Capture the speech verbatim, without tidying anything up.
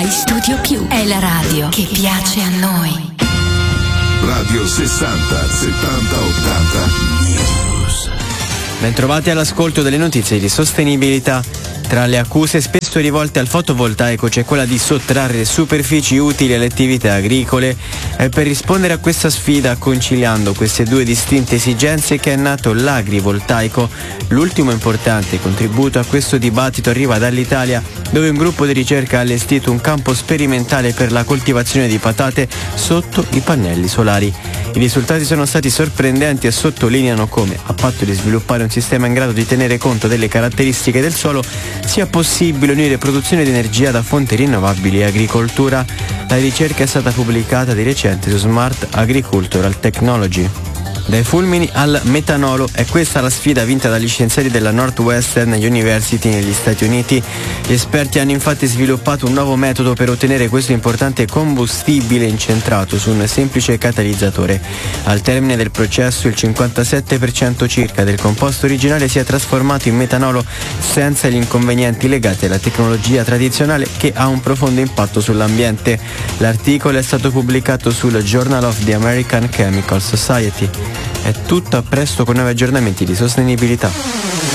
iStudio più. È la radio che piace a noi. Radio sessanta settanta ottanta News. Bentrovati all'ascolto delle notizie di sostenibilità. Tra le accuse spesso rivolte al fotovoltaico c'è quella di sottrarre superfici utili alle attività agricole. È per rispondere a questa sfida, conciliando queste due distinte esigenze, che è nato l'agrivoltaico. L'ultimo importante contributo a questo dibattito arriva dall'Italia, dove un gruppo di ricerca ha allestito un campo sperimentale per la coltivazione di patate sotto i pannelli solari. I risultati sono stati sorprendenti e sottolineano come, a patto di sviluppare un sistema in grado di tenere conto delle caratteristiche del suolo, sia possibile unire produzione di energia da fonti rinnovabili e agricoltura. La ricerca è stata pubblicata di recente su Smart Agricultural Technology. Dai fulmini al metanolo, è questa la sfida vinta dagli scienziati della Northwestern University negli Stati Uniti. Gli esperti hanno infatti sviluppato un nuovo metodo per ottenere questo importante combustibile incentrato su un semplice catalizzatore. Al termine del processo il cinquantasette per cento circa del composto originale si è trasformato in metanolo senza gli inconvenienti legati alla tecnologia tradizionale, che ha un profondo impatto sull'ambiente. L'articolo è stato pubblicato sul Journal of the American Chemical Society. È tutto, a presto con nuovi aggiornamenti di sostenibilità.